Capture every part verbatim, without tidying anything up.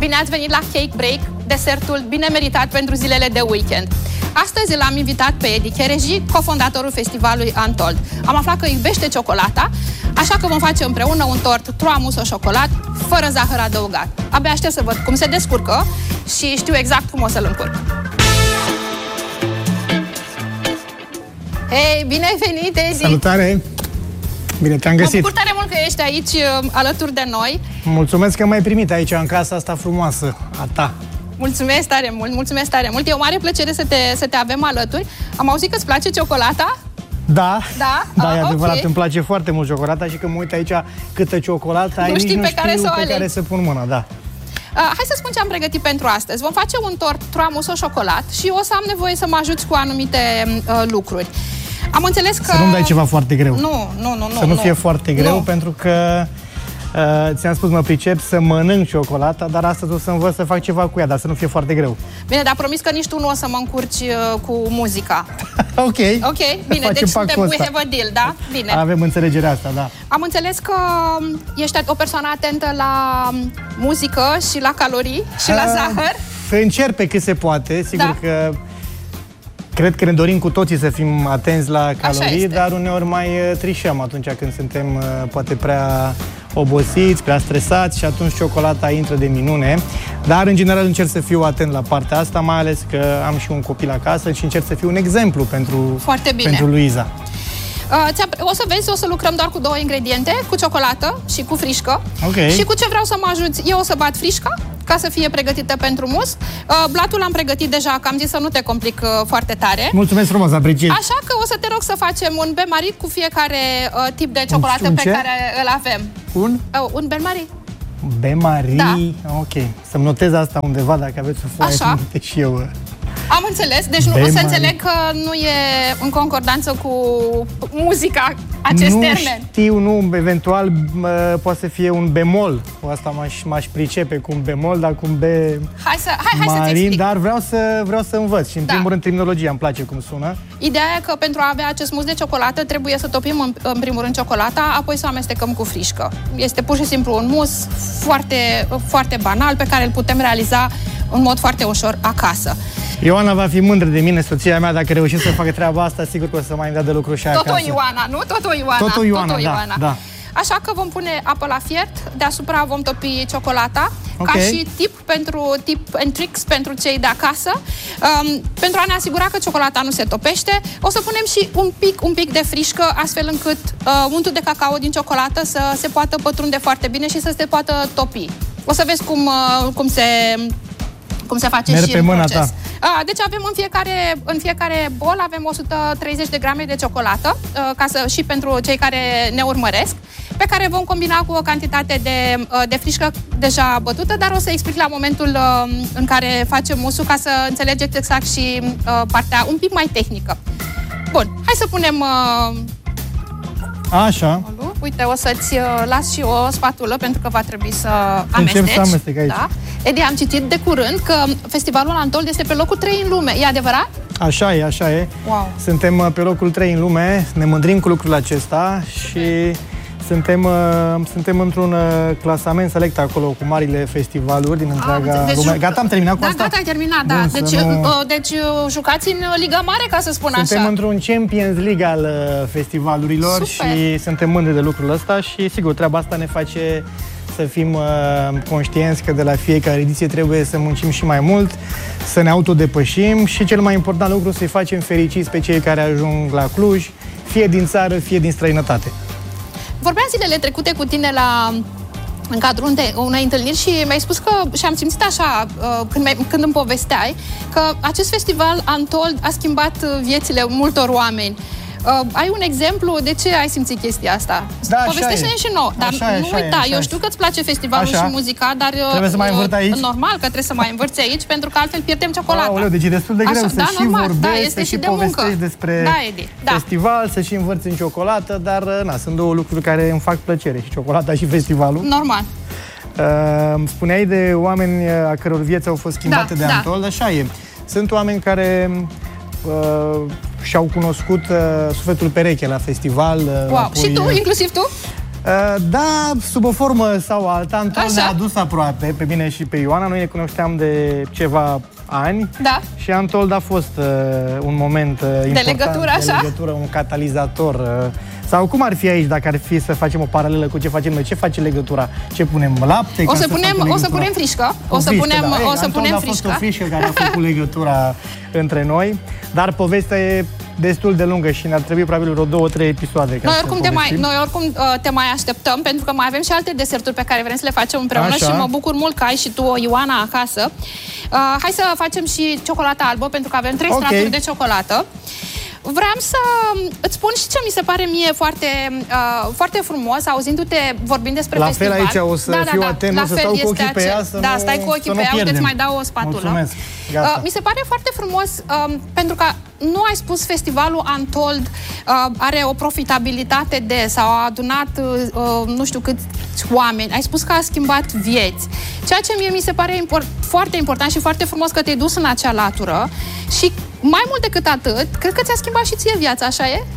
Bine ați venit la Cake Break, desertul bine meritat pentru zilele de weekend. Astăzi l-am invitat pe Edi Chereji, cofondatorul festivalului Untold. Am aflat că iubește ciocolata, așa că vom face împreună un tort trois mousse au chocolat, fără zahăr adăugat. Abia aștept să văd cum se descurcă și știu exact cum o să-l încurc. Hei, bine ai venit, Edi! Salutare! Bine te-am găsit! Mă bucur tare mult că ești aici alături de noi. Mulțumesc că m-ai primit aici, în casa asta frumoasă a ta. Mulțumesc tare mult, mulțumesc tare mult. E o mare plăcere să te, să te avem alături. Am auzit că îți place ciocolata? Da, da, da, ah, e adevărat, okay. Îmi place foarte mult ciocolata și că mă uit aici câtă ciocolată ai, nu nici știi nu pe știu care să, pe care să pun mâna, da. Uh, hai să spun ce am pregătit pentru astăzi. Vom face un tort trois mousse au chocolat și o să am nevoie să mă ajuți cu anumite uh, lucruri. Am înțeles că... Să nu-mi dai ceva foarte greu. Nu, nu, nu. Să nu, nu fie foarte greu, nu. pentru că uh, ți-am spus, mă pricep să mănânc ciocolata, dar astăzi o să învăț să fac ceva cu ea, dar să nu fie foarte greu. Bine, dar promis că nici tu nu o să mă încurci uh, cu muzica. Ok. Ok, bine, deci suntem, we have a deal, da? Bine. Avem înțelegerea asta, da. Am înțeles că ești o persoană atentă la muzică și la calorii și la zahăr. Încerc pe cât se poate, sigur Da. că cred că ne dorim cu toții să fim atenți la calorii, dar uneori mai uh, trișăm atunci când suntem uh, poate prea obosiți, prea stresați și atunci ciocolata intră de minune. Dar în general încerc să fiu atent la partea asta, mai ales că am și un copil acasă și încerc să fiu un exemplu pentru, Foarte bine. pentru Luiza. Uh, o să vezi, o să lucrăm doar cu două ingrediente, cu ciocolată și cu frișcă. Okay. Și cu ce vreau să mă ajuți? Eu o să bat frișca, ca să fie pregătită pentru mus. Uh, blatul l-am pregătit deja, că am zis să nu te complic uh, foarte tare. Mulțumesc frumos, apreciez. Așa că o să te rog să facem un bain-marie cu fiecare uh, tip de ciocolată un pe ce? care îl avem. Un? Uh, un bain-marie. Bain-marie? Da. Ok. Să-mi notez asta undeva, dacă aveți o foaie, Așa. să și eu. Am înțeles, deci nu, o să înțeleg că nu e în concordanță cu muzica acest nu termen. știu, nu, eventual mă, poate să fie un bemol. Cu asta m-aș pricepe cu un bemol, dar cu un be Hai să, hai, hai marin, să-ți explic. dar vreau să, vreau să învăț și în Da. primul rând terminologia îmi place cum sună. Ideea e că pentru a avea acest mus de ciocolată trebuie să topim în, în primul rând ciocolata, apoi să o amestecăm cu frișcă. Este pur și simplu un mus foarte, foarte banal pe care îl putem realiza în mod foarte ușor acasă. Ioana va fi mândră de mine, soția mea, dacă reușesc să fac treaba asta, sigur că o să mai îmi dea de lucru și Tot acasă. o Ioana, nu? Tot o Ioana. Tot o Ioana, Tot o Ioana. Da, da. Așa că vom pune apă la fiert, deasupra vom topi ciocolata, Okay. ca și tip pentru tip and tricks pentru cei de acasă. Um, pentru a ne asigura că ciocolata nu se topește, o să punem și un pic, un pic de frișcă, astfel încât uh, untul de cacao din ciocolată să se poată pătrunde foarte bine și să se poată topi. O să vezi cum, uh, cum se... cum se face Merg și pe în mâna proces. ta. A, deci avem în fiecare, în fiecare bol avem o sută treizeci de grame de ciocolată, ca să, și pentru cei care ne urmăresc, pe care vom combina cu o cantitate de, de frișcă deja bătută, dar o să explic la momentul în care facem musul, ca să înțelegeți exact și partea un pic mai tehnică. Bun, hai să punem... Așa. Uite, o să-ți las și o spatulă, pentru că va trebui să Încep amesteci. să amestec aici. Da? Edi, am citit de curând că festivalul Untold este pe locul trei în lume. E adevărat? Așa e, așa e. Wow. Suntem pe locul trei în lume, ne mândrim cu lucrul acesta și suntem, suntem într-un clasament select acolo cu marile festivaluri din întreaga deci, lume. Gata, am terminat cu da, asta? Da, gata, ai terminat, da. Bun, deci, nu... uh, deci jucați în Liga Mare, ca să spun suntem așa. într-un Champions League al festivalurilor. Super. Și suntem mândri de lucrul ăsta și, sigur, treaba asta ne face să fim uh, conștienți că de la fiecare ediție trebuie să muncim și mai mult, să ne autodepășim și cel mai important lucru, să-i facem fericiți pe cei care ajung la Cluj, fie din țară, fie din străinătate. Vorbeam zilele trecute cu tine la, în cadrul unei întâlniri și mi-ai spus că, și am simțit așa când, când îmi povesteai, că acest festival Untold a schimbat viețile multor oameni. Uh, ai un exemplu? De ce ai simțit chestia asta? Da, povestește-ne și nouă. Dar așa nu e, uita, așa eu e. știu că îți place festivalul Așa. și muzica, dar trebuie să mai învârt aici? Normal că trebuie să mai învârți aici, pentru că altfel pierdem ciocolata. Aoleu, deci e destul de greu așa, să da, și normal, vorbești, da, este să și și de povestești muncă. despre Da, Edi, da. festival, să și învârți în ciocolată, dar na, sunt două lucruri care îmi fac plăcere, și ciocolata și festivalul. Normal. Uh, spuneai de oameni a căror vieți au fost schimbate Da, de da. Untold, așa e. Sunt oameni care uh, și-au cunoscut uh, sufletul pereche la festival. Uh, Wow. apoi, Și tu, inclusiv tu? Da, sub o formă sau alta, Antol ne-a adus aproape, pe mine și pe Ioana. Noi ne cunoșteam de ceva ani, da. Și Antol a fost uh, un moment uh, important, de legătură, așa? De legătură, un catalizator. Uh, sau cum ar fi aici, dacă ar fi să facem o paralelă cu ce facem noi? Ce face legătura? Ce punem? Lapte? O să, punem, o să punem frișcă. O să frișcă, punem, da. o să Ei, punem a frișcă. fost o frișcă care a făcut legătura între noi, dar povestea e destul de lungă și ne-ar trebui probabil vreo două, trei episoade. Noi oricum, te mai, noi oricum uh, te mai așteptăm, pentru că mai avem și alte deserturi pe care vrem să le facem împreună. Așa. Și mă bucur mult că ai și tu o Ioana acasă. Uh, hai să facem și ciocolată albă, pentru că avem trei okay. straturi de ciocolată. Vreau să îți spun și ce mi se pare mie foarte, uh, foarte frumos, auzindu-te vorbind despre la festival. La fel aici o să da, fiu da, atent, da, o să stau cu ochii pe ea să Da, nu, stai cu ochii pe ea, uite, îți mai dau o spatulă. Mulțumesc. Uh, mi se pare foarte frumos, uh, pentru că nu ai spus festivalul Untold uh, are o profitabilitate de, sau a adunat uh, nu știu câți oameni. Ai spus că a schimbat vieți. Ceea ce mie mi se pare import, foarte important și foarte frumos că te-ai dus în acea latură și mai mult decât atât, cred că ți-a schimbat și ție viața, așa e?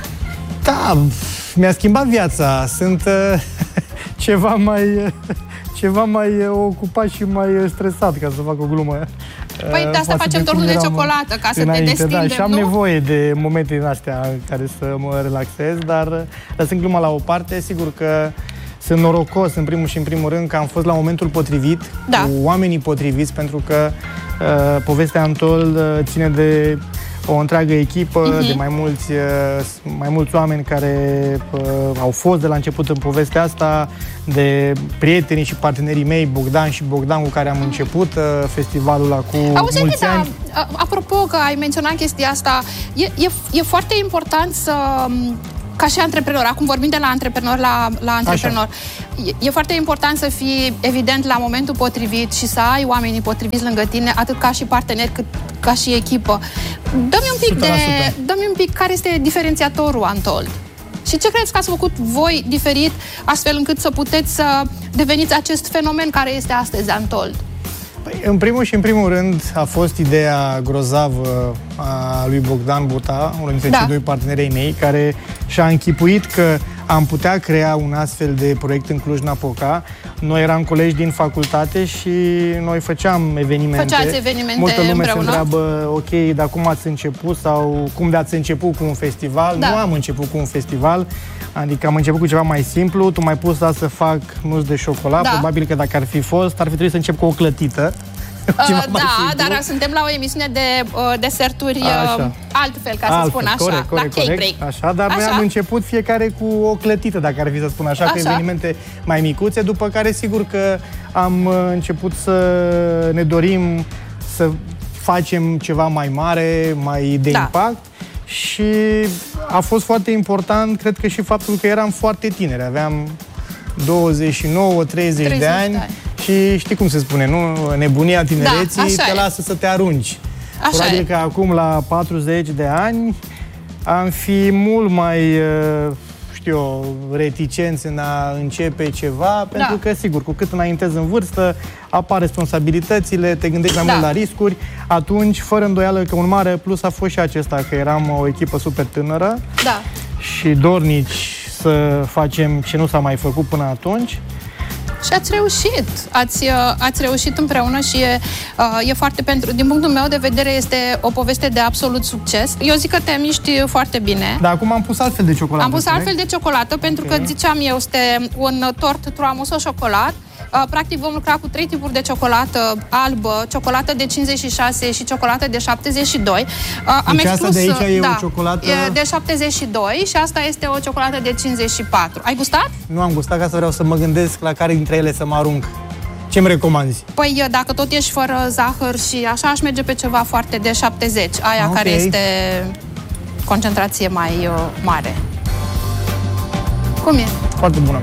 Da, mi-a schimbat viața. Sunt uh, ceva mai... Uh, ceva mai ocupat și mai stresat, ca să fac o glumă. Păi de asta facem tortul de ciocolată, ca să înainte, te destindem, da, și am nu? nevoie de momente din astea în care să mă relaxez, dar lăsând gluma la o parte, sigur că sunt norocos, în primul și în primul rând, că am fost la momentul potrivit, da. cu oamenii potriviți, pentru că uh, povestea Antol uh, ține de o întreagă echipă, uh-huh. de mai mulți, uh, mai mulți oameni care uh, au fost de la început în povestea asta, de prietenii și partenerii mei, Bogdan și Bogdan, cu care am început uh, festivalul acum Auzi, mulți da, ani. Apropo că ai menționat chestia asta, e, e, e foarte important să... Ca și antreprenor, acum vorbim de la antreprenor la, la antreprenor. E, e foarte important să fii, evident, la momentul potrivit și să ai oamenii potriviți lângă tine, atât ca și partener, cât ca și echipă. Dă-mi un pic, de, dă-mi un pic care este diferențiatorul Untold. Și ce credeți că ați făcut voi diferit, astfel încât să puteți să deveniți acest fenomen care este astăzi Untold? Păi, în primul și în primul rând a fost ideea grozavă a lui Bogdan Buta, unul dintre da. cei doi partenerii mei, care și-a închipuit că am putea crea un astfel de proiect în Cluj-Napoca. Noi eram colegi din facultate și noi făceam evenimente. Făceați evenimente Multă lume împreună? se întreabă, ok, dar cum ați început sau cum de ați început cu un festival? Da. Nu am început cu un festival, adică am început cu ceva mai simplu. Tu m-ai pus să fac nuț de șocolat, da. Probabil că dacă ar fi fost, ar fi trebuit să încep cu o clătită. Uh, da, dar suntem la o emisiune de uh, deserturi uh, altfel, ca altfel, să spun așa, corect, corect, la corect, așa, dar așa. Noi am început fiecare cu o clătită, dacă ar fi să spun așa, așa, cu evenimente mai micuțe, după care sigur că am început să ne dorim să facem ceva mai mare, mai de da. impact. Și a fost foarte important, cred că și faptul că eram foarte tineri, aveam douăzeci și nouă treizeci de ani. Și știi cum se spune, nu? Nebunia tinereții da, te lasă să te arunci. Așa Probabil e. că acum, la patruzeci de ani, am fi mult mai, știu eu, reticenți în a începe ceva, da. pentru că, sigur, cu cât înaintezi în vârstă, apar responsabilitățile, te gândești mai da. mult la riscuri. Atunci, fără îndoială că un mare plus a fost și acesta, că eram o echipă super tânără da. și dornici să facem ce nu s-a mai făcut până atunci. Și ați reușit. Ați, ați reușit împreună și e, e foarte pentru... Din punctul meu de vedere este o poveste de absolut succes. Eu zic că te miști foarte bine. Dar acum am pus altfel de ciocolată. Am pus altfel de ciocolată pentru okay. că, ziceam eu, este un tort Troamuso șocolat. Practic vom lucra cu trei tipuri de ciocolată albă, ciocolată de cincizeci și șase și ciocolată de șaptezeci și doi. Am deci exclus, asta de aici e da, o ciocolată... e de șaptezeci și doi și asta este o ciocolată de cincizeci și patru. Ai gustat? Nu am gustat, ca să vreau să mă gândesc la care dintre ele să mă arunc. Ce-mi recomanzi? Păi dacă tot ești fără zahăr și așa, aș merge pe ceva foarte de șaptezeci. Aia okay. care este concentrație mai uh, mare. Cum e? Foarte bună.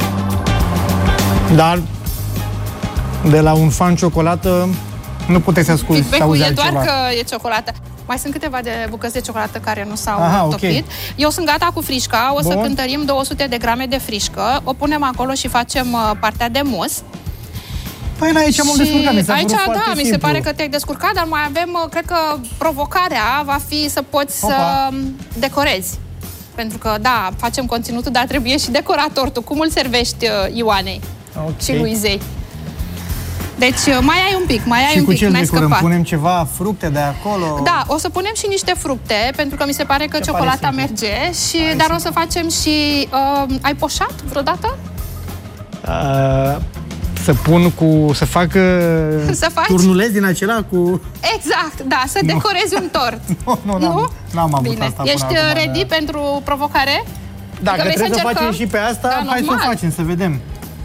Dar de la un fan ciocolată nu puteți să asculti, să auzi altceva. E doar că e ciocolată. Mai sunt câteva de bucăți de ciocolată care nu s-au topit. Okay. Eu sunt gata cu frișca, o Bun. să cântărim două sute de grame de frișcă, o punem acolo și facem uh, partea de mus. Păi aici m-am descurcat, mi s-a aici, părut da, simplu. mi se pare că te-ai descurcat, dar mai avem, cred că provocarea va fi să poți Opa. să decorezi pentru că, da, facem conținutul, dar trebuie și decorat tortul. Cum îl servești uh, Ioanei okay. și Luizei? Deci mai ai un pic, mai ai și un pic. Și cu ce decorăm? Punem ceva fructe de acolo? Da, o să punem și niște fructe, pentru că mi se pare că ce ciocolata merge, și, dar simplu. O să facem și... Uh, ai poșat vreodată? Uh, să pun cu... să fac să faci? Turnuleț din acela cu... Exact, da, să decorezi un tort. nu, nu, nu? N-am avut Bine. asta. Ești acum, ready da. pentru provocare? Dacă că trebuie să, să facem și pe asta, da, hai normal. să o facem, să vedem.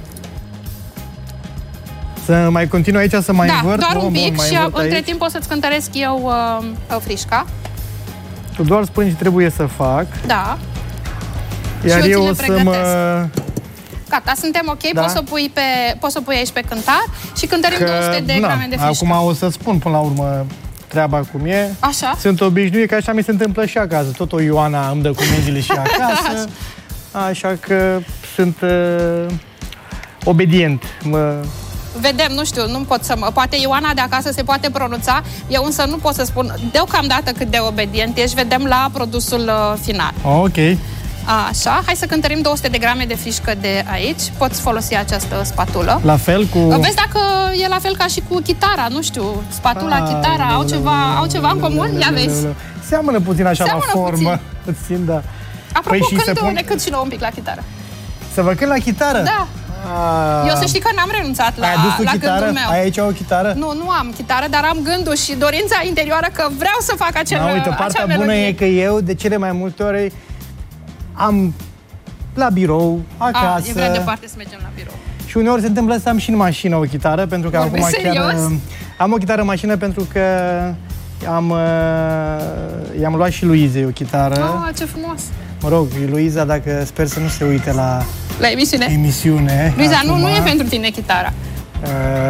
Să mai continui aici, să mai da, învărt? Da, doar un pic și între aici. timp o să-ți cântăresc eu uh, frișca. Tu doar spune ce trebuie să fac. Da. Iar eu, eu o să mă... Gata, suntem ok, da? poți, să pui pe, poți să pui aici pe cântar și cântărim că, două sute de na, grame de frișcă. Acum o să spun până la urmă treaba cum e. Așa. Sunt obișnuit, că așa mi se întâmplă și acasă. Tot o Ioana îmi dă comenzile și acasă. Așa că sunt uh, obedient. Mă... Vedem, nu știu, nu pot să mă... Poate Ioana de acasă se poate pronunța, eu însă nu pot să spun deocamdată cât de obedient ești, vedem la produsul uh, final. Ok. Așa, hai să cântărim două sute de grame de frișcă de aici. Poți folosi această spatulă. La fel cu... Vezi dacă e la fel ca și cu chitara, nu știu, spatula, chitara, au ceva, au ceva în comun? Ia vezi. Seamănă puțin așa la formă. Puțin, da. Apropo, cântă-ne cât și nouă un pic la chitară. Să vă cânt la chitară? Da. A... Eu să știi că n-am renunțat la, la gândul meu. Ai aici o chitară? Nu, nu am chitară, dar am gândul și dorința interioară că vreau să fac acel, da, uite, partea bună melodie. E că eu, de cele mai multe ori, am la birou, acasă. A, e prea departe să mergem la birou. Și uneori se întâmplă să am și în mașină o chitară, pentru că Vorbe acum serios? chiar... Am o chitară în mașină pentru că am, i-am luat și Luizei o chitară. Ah, ce frumos! Mă rog, Luiza, dacă sper să nu se uite la, la emisiune. emisiune Luiza, nu, nu e pentru tine chitara. Uh,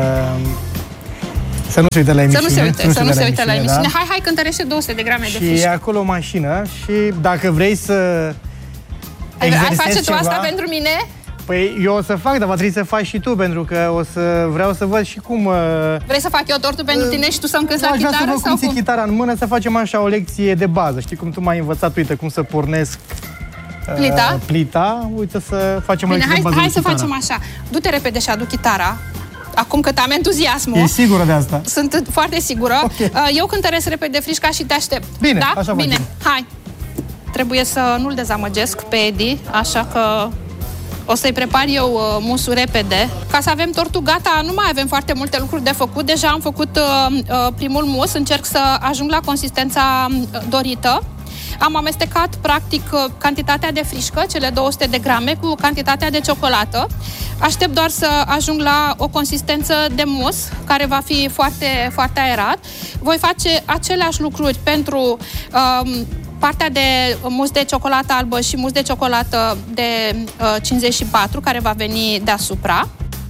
să nu se uite la emisiune. Să nu se uite, să nu se, să nu se uite la emisiune. Da? Hai, hai, cântărește două sute de grame și de frișcă. Și e acolo o mașină și dacă vrei să exersezi ai face ceva, tu asta pentru mine? Păi eu o să fac, dar va trebui să faci și tu, pentru că o să vreau să văd și cum... Uh, vrei să fac eu tortul pentru tine și tu să-mi cânti la chitară? Aș vrea să văd cum ții cum? chitara în mână, să facem așa o lecție de bază. Știi cum tu m-ai învățat, uite, cum să pornesc uh, plita? plita. Uite să facem Bine, o lecție hai, de bază. Hai să facem așa. Du-te repede și adu chitara. Acum cât am entuziasmul. E sigură de asta? Sunt foarte sigură. Okay. Eu cântăresc repede frișca și te aștept. Bine, da? așa Bine, facem. hai. Trebuie să nu-l dezamăgesc pe Edi, așa că o să-i prepar eu uh, musul repede. Ca să avem tortul gata, nu mai avem foarte multe lucruri de făcut. Deja am făcut uh, uh, primul mus, încerc să ajung la consistența uh, dorită. Am amestecat, practic, cantitatea de frișcă, cele două sute de grame, cu cantitatea de ciocolată. Aștept doar să ajung la o consistență de mus, care va fi foarte, foarte aerat. Voi face aceleași lucruri pentru um, partea de mus de ciocolată albă și mus de ciocolată de uh, cincizeci și patru, care va veni deasupra.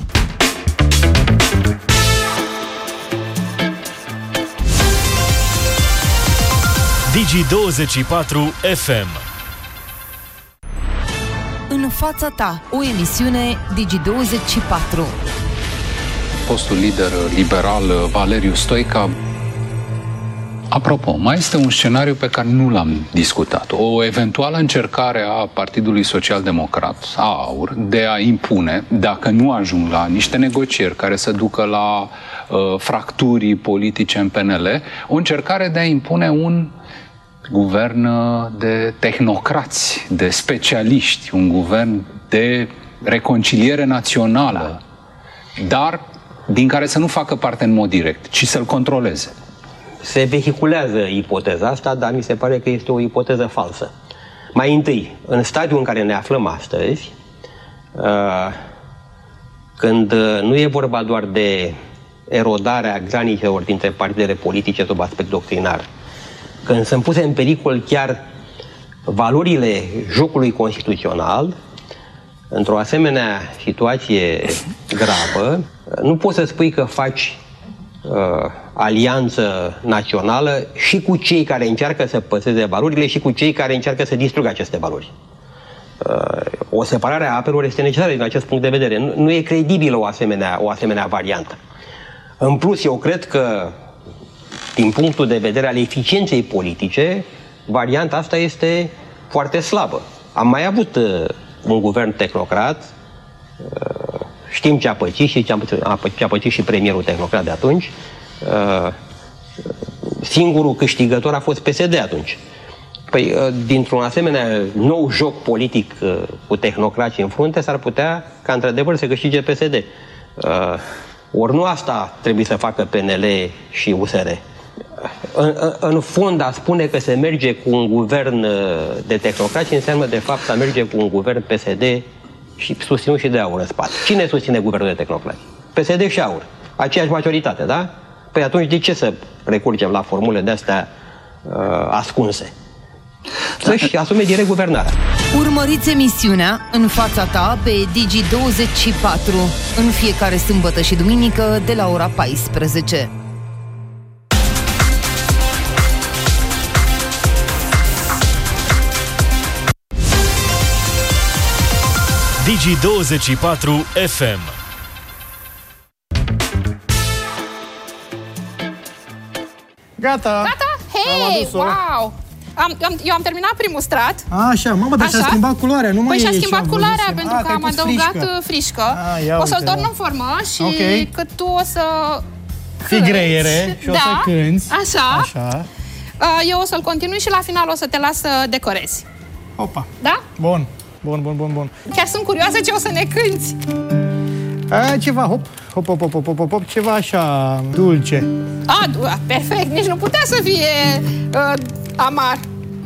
Digi douăzeci și patru F M. În fața ta, o emisiune Digi douăzeci și patru. Fostul lider liberal Valeriu Stoica. Apropo, mai este un scenariu pe care nu l-am discutat. O eventuală încercare a Partidului Social Democrat, a AUR, de a impune, dacă nu ajung la niște negocieri care să ducă la uh, fracturi politice în P N L, o încercare de a impune un guvern de tehnocrați, de specialiști, un guvern de reconciliere națională, dar din care să nu facă parte în mod direct, ci să-l controleze. Se vehiculează ipoteza asta, dar mi se pare că este o ipoteză falsă. Mai întâi, în stadiul în care ne aflăm astăzi, când nu e vorba doar de erodarea granițelor dintre partidele politice sub aspect doctrinar, când sunt puse în pericol chiar valorile jocului constituțional, într-o asemenea situație gravă, nu poți să spui că faci uh, alianță națională și cu cei care încearcă să păstreze valorile și cu cei care încearcă să distrugă aceste valori. Uh, o separare a apelor este necesară din acest punct de vedere. Nu, nu e credibilă o asemenea, o asemenea variantă. În plus, eu cred că din punctul de vedere al eficienței politice, varianta asta este foarte slabă. Am mai avut uh, un guvern tehnocrat, uh, știm ce a pățit și ce a pățit, a pățit, ce a pățit și premierul tehnocrat de atunci. Uh, singurul câștigător a fost P S D atunci. Păi, uh, dintr-un asemenea nou joc politic uh, cu tehnocrații în frunte, s-ar putea ca într-adevăr să câștige P S D. Uh, ori nu asta trebuie să facă P N L și U S R. În, în fond, a spune că se merge cu un guvern de tehnocrați înseamnă, de fapt, a merge cu un guvern P S D și susținut și de AUR în spate. Cine susține guvernul de tehnocrați? P S D și AUR. Aceeași majoritate, da? Păi atunci de ce să recurgem la formule de-astea uh, ascunse? Să-și asume direct guvernarea. Urmăriți emisiunea În fața ta pe Digi douăzeci și patru în fiecare sâmbătă și duminică de la ora paisprezece. Digi douăzeci și patru F M. Gata! Gata? Hei, wow! Am, am, eu am terminat primul strat. A, așa, mamă, dar și-a schimbat culoarea. Nu păi mai și-a e schimbat ce culoarea văzusem. pentru A, că am adăugat frișcă. frișcă. A, o să-l uite, torn da. în formă și Okay. că tu o să fii greiere și da, o să cânti. Așa. Așa. Eu o să-l continui și la final o să te las să decorezi. Opa. Da? Bun. Bun, bun, bun, bun. Chiar sunt curioasă ce o să ne cânti. A, ceva, hop, hop, hop, hop, hop, hop, hop, ceva așa dulce. A, perfect, nici nu putea să fie uh, amar.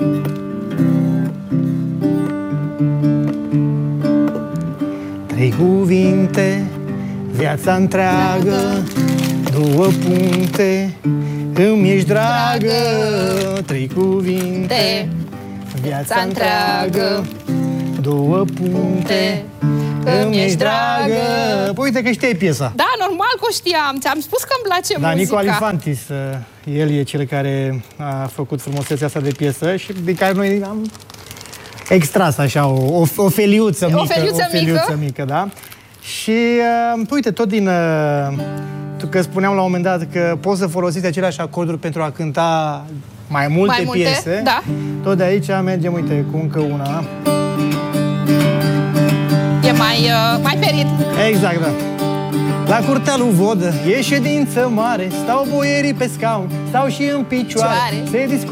Trei cuvinte, viața întreagă, două puncte, îmi ești dragă. Trei cuvinte, viața întreagă, două puncte, îmi ești dragă. Păi uite că știi piesa. Da, normal că o știam, ți-am spus că îmi place da, muzica. Nico Alifantis, el e cel care a făcut frumusețea asta de piesă și de care noi am extras așa o, o, o feliuță mică. O feliuță, o feliuță mică? mică, da. Și uh, uite, tot din... Uh, că spuneam la un moment dat că poți să folosiți aceleași acorduri pentru a cânta mai multe, mai multe piese. Da. Tot de aici mergem, uite, cu încă una. E mai, uh, mai perit. Exact, da. La curtea lui Vodă e ședință mare, stau boierii pe scaun, stau și în picioare, se discută.